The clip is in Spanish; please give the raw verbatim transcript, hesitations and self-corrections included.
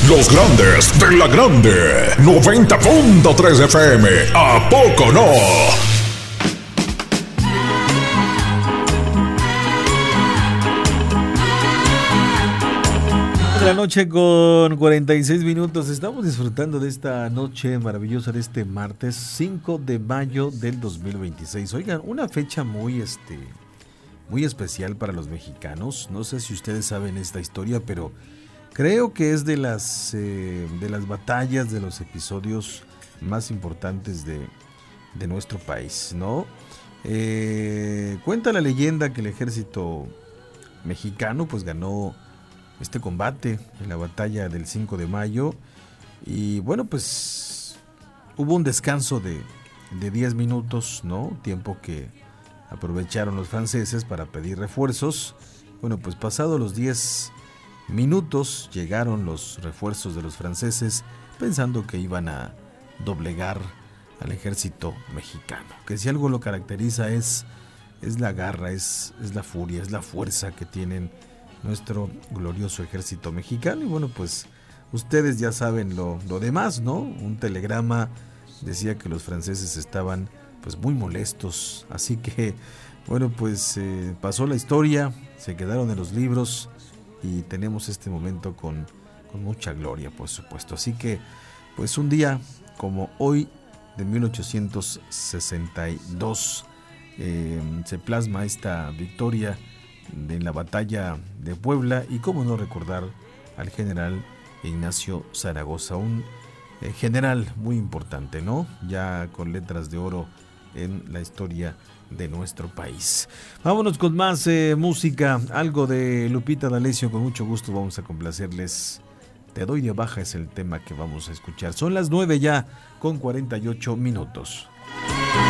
Los grandes de la grande. noventa punto tres F M. ¿A poco no? La noche con cuarenta y seis minutos. Estamos disfrutando de esta noche maravillosa de este martes cinco de mayo del dos mil veintiséis. Oigan, una fecha muy este muy especial para los mexicanos. No sé si ustedes saben esta historia, pero creo que es de las eh, de las batallas, de los episodios más importantes de, de nuestro país, ¿no? Eh, cuenta la leyenda que el ejército mexicano pues ganó este combate en la batalla del cinco de mayo y bueno, pues hubo un descanso de, de diez minutos, ¿no? Tiempo que aprovecharon los franceses para pedir refuerzos. Bueno, pues pasados los diez minutos llegaron los refuerzos de los franceses pensando que iban a doblegar al ejército mexicano, que si algo lo caracteriza es, es la garra, es, es la furia, es la fuerza que tienen nuestro glorioso ejército mexicano. Y bueno, pues ustedes ya saben lo, lo demás, ¿no? Un telegrama decía que los franceses estaban pues muy molestos, así que bueno, pues eh, pasó la historia, se quedaron en los libros y tenemos este momento con, con mucha gloria, por supuesto. Así que pues un día como hoy de mil ochocientos sesenta y dos eh, se plasma esta victoria en la batalla de Puebla, y cómo no recordar al general Ignacio Zaragoza, un eh, general muy importante, ¿no? Ya con letras de oro en la historia de nuestro país. Vámonos con más eh, música, algo de Lupita D'Alessio, con mucho gusto vamos a complacerles. Te doy de baja es el tema que vamos a escuchar. Son las nueve ya con cuarenta y ocho minutos.